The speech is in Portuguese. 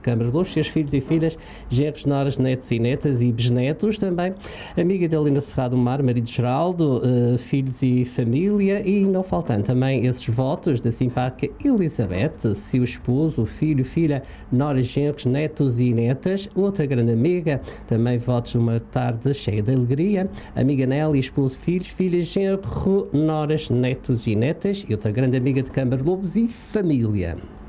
Câmara de Lobos, seus filhos e filhas, genros, noras, netos e netas e bisnetos também. Amiga da Helena Serrado Mar, marido Geraldo, filhos e família. E não faltando também esses votos da simpática Elizabeth, seu esposo, filho, filha, noras, genros, netos e netas. Outra grande amiga, também votos de uma tarde cheia de alegria. Amiga Nelly, esposo, filhos, filhas, genro, noras, netos e netas. E outra grande amiga de Câmara de Lobos e família.